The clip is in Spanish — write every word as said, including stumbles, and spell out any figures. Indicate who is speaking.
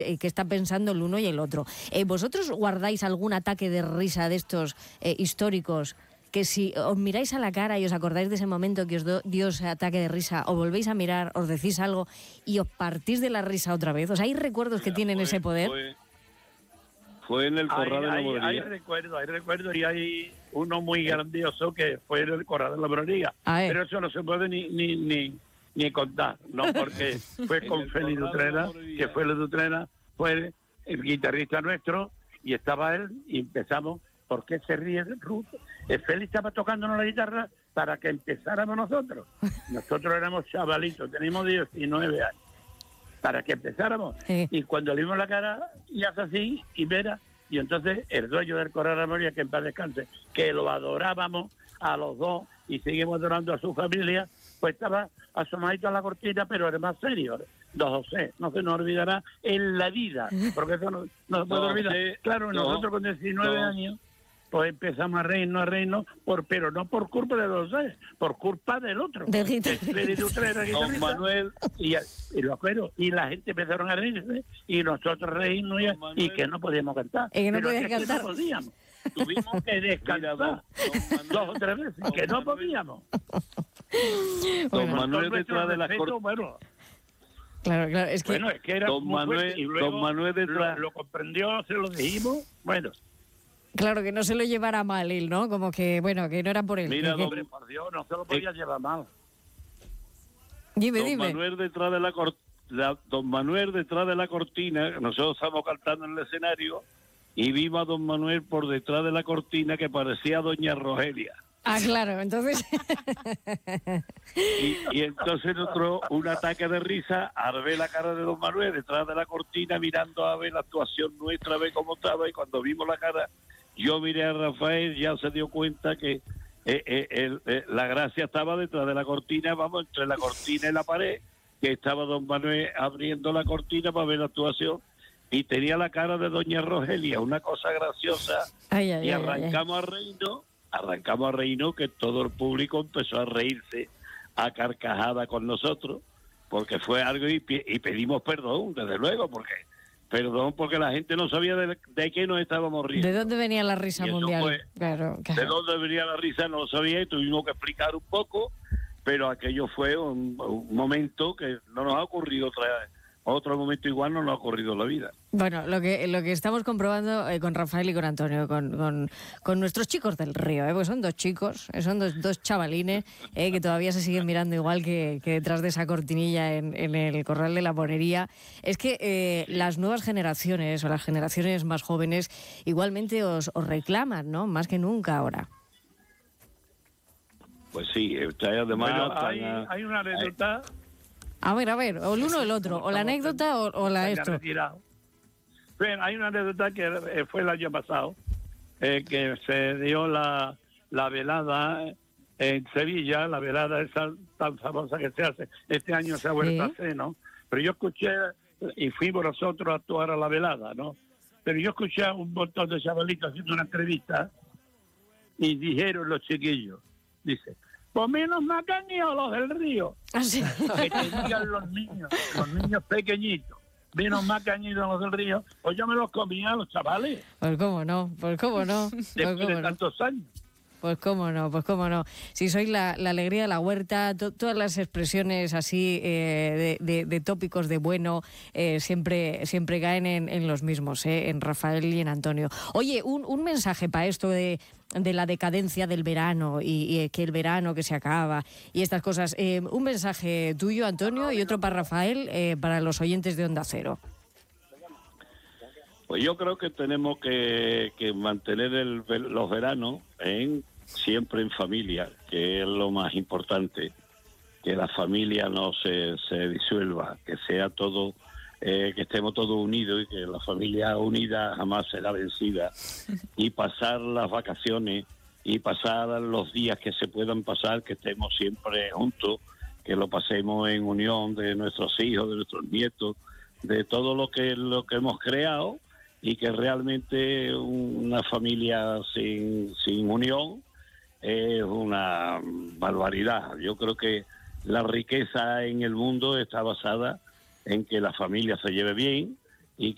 Speaker 1: eh, qué está pensando el uno y el otro. Eh, ¿Vosotros guardáis algún ataque de risa de estos eh, históricos que si os miráis a la cara y os acordáis de ese momento que os do, dio ese ataque de risa, os volvéis a mirar, os decís algo y os partís de la risa otra vez? O sea, ¿hay recuerdos Mira, que tienen
Speaker 2: fue,
Speaker 1: ese poder?
Speaker 2: Fue, fue en el Corral
Speaker 3: hay,
Speaker 2: de la Morería.
Speaker 3: Hay, hay recuerdos, hay recuerdos y hay uno muy grandioso que fue en el Corral de la Morería. Pero eso no se puede ni ni ni, ni contar, ¿no? Porque fue con Félix Utrera, que fue el Utrera, fue el guitarrista nuestro y estaba él y empezamos. ¿Por qué se ríe Ruth? El Félix estaba tocándonos la guitarra para que empezáramos nosotros. Nosotros éramos chavalitos, teníamos diecinueve años. Para que empezáramos. Sí. Y cuando le vimos la cara, y hace así, y mira, y entonces el dueño del Corral de la Morería, que en paz descanse, que lo adorábamos a los dos y seguimos adorando a su familia, pues estaba asomadito a la cortina, pero era más serio. Don José, no se nos olvidará en la vida, porque eso no, no se puede olvidar. Claro, no, nosotros con diecinueve no. años, pues empezamos a reírnos, a reírnos, por, pero no por culpa de los dos, por culpa del otro.
Speaker 1: Del
Speaker 3: Don Manuel. Y, y, lo acuerdo, y la gente empezaron a reírse, y nosotros reírnos, y, y que no podíamos cantar.
Speaker 1: Y que no
Speaker 3: pero
Speaker 1: podías
Speaker 3: es
Speaker 1: cantar.
Speaker 3: Que no podíamos. Tuvimos que descansar Mira, don, dos o tres veces, don que no podíamos.
Speaker 2: Don bueno, Manuel detrás de la cortina.
Speaker 3: Bueno,
Speaker 1: Claro, claro, es que...
Speaker 3: Bueno, es que era
Speaker 2: don Manuel,
Speaker 3: y luego
Speaker 2: don Manuel detrás...
Speaker 3: lo, lo comprendió, se lo dijimos, bueno...
Speaker 1: Claro, que no se lo llevara mal él, ¿no? Como que, bueno, que no era por él.
Speaker 3: Mira,
Speaker 1: que,
Speaker 3: hombre, por Dios, no se lo podía eh, llevar mal.
Speaker 1: Dime,
Speaker 2: don
Speaker 1: dime.
Speaker 2: Manuel detrás de la, cor, la Don Manuel detrás de la cortina, nosotros estábamos cantando en el escenario y vimos a don Manuel por detrás de la cortina que parecía a doña Rogelia.
Speaker 1: Ah, claro, entonces...
Speaker 2: y, y entonces nosotros, un ataque de risa, al ver la cara de don Manuel detrás de la cortina, mirando a ver la actuación nuestra, a ver cómo estaba, y cuando vimos la cara, yo miré a Rafael, ya se dio cuenta que eh, eh, el, eh, la gracia estaba detrás de la cortina, vamos, entre la cortina y la pared, que estaba don Manuel abriendo la cortina para ver la actuación, y tenía la cara de doña Rogelia, una cosa graciosa,
Speaker 1: ay, ay,
Speaker 2: y
Speaker 1: ay,
Speaker 2: arrancamos
Speaker 1: ay.
Speaker 2: a reírnos, arrancamos a reírnos, que todo el público empezó a reírse a carcajada con nosotros, porque fue algo, y, y pedimos perdón, desde luego, porque perdón porque la gente no sabía de, de qué nos estábamos riendo.
Speaker 1: ¿De dónde venía la risa mundial?
Speaker 2: Fue,
Speaker 1: claro, claro.
Speaker 2: De dónde venía la risa no lo sabía y tuvimos que explicar un poco, pero aquello fue un, un momento que no nos ha ocurrido otra vez. Otro momento igual no nos ha ocurrido en la vida.
Speaker 1: Bueno, lo que lo que estamos comprobando eh, con Rafael y con Antonio, con, con, con nuestros chicos del río, eh, porque son dos chicos, eh, son dos, dos chavalines eh, que todavía se siguen mirando igual que, que detrás de esa cortinilla en, en el Corral de la Morería. Es que eh, las nuevas generaciones o las generaciones más jóvenes igualmente os, os reclaman, ¿no? Más que nunca ahora.
Speaker 2: Pues sí, además...
Speaker 3: Bueno, hay, hay una anécdota...
Speaker 1: A ver, a ver, o el uno o el otro, o la anécdota o, o la esto.
Speaker 3: Bueno, hay una anécdota que fue el año pasado, eh, que se dio la, la velada en Sevilla, la velada esa tan famosa que se hace. Este año se ha vuelto ¿Sí? a hacer, ¿no? Pero yo escuché, y fuimos nosotros a actuar a la velada, ¿no? Pero yo escuché a un montón de chavalitos haciendo una entrevista y dijeron los chiquillos, dice... Pues menos mal que han ido los del río.
Speaker 1: ¿Ah, sí?
Speaker 3: Que tenían los niños, los niños pequeñitos. Menos mal que han ido los del río. Pues yo me los comía a los chavales.
Speaker 1: Pues cómo no, pues cómo no. Pues
Speaker 3: Después
Speaker 1: cómo
Speaker 3: de
Speaker 1: no.
Speaker 3: tantos años.
Speaker 1: Pues cómo no, pues cómo no. Si sois la, la alegría de la huerta, to, todas las expresiones así eh, de, de, de tópicos de bueno eh, siempre siempre caen en, en los mismos, eh, en Rafael y en Antonio. Oye, un, un mensaje para esto de, de la decadencia del verano y, y que el verano que se acaba y estas cosas. Eh, un mensaje tuyo, Antonio, y otro para Rafael, eh, para los oyentes de Onda Cero.
Speaker 2: Pues yo creo que tenemos que, que mantener el, los veranos en siempre en familia, que es lo más importante, que la familia no se, se disuelva, que sea todo, eh, que estemos todos unidos y que la familia unida jamás será vencida, y pasar las vacaciones y pasar los días que se puedan pasar, que estemos siempre juntos, que lo pasemos en unión de nuestros hijos, de nuestros nietos, de todo lo que lo que hemos creado, y que realmente una familia sin, sin unión es una barbaridad. Yo creo que la riqueza en el mundo está basada en que la familia se lleve bien,